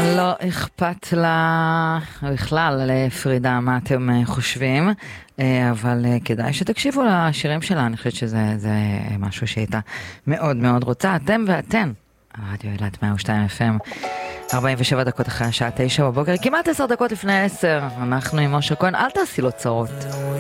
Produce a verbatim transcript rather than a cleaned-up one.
לא אכפת לה בכלל לפרידה מה אתם חושבים, אבל כדאי שתקשיבו לשירים שלה. אני חושבת שזה זה משהו שהייתה מאוד מאוד רוצה. אתם ואתן, הרדיו אילת מאה ושתיים אף אם, ארבעים ושבע דקות אחרי השעה תשע בבוקר, כמעט עשר דקות לפני עשר. אנחנו עם משה כהן, אל תעשי לו צרות.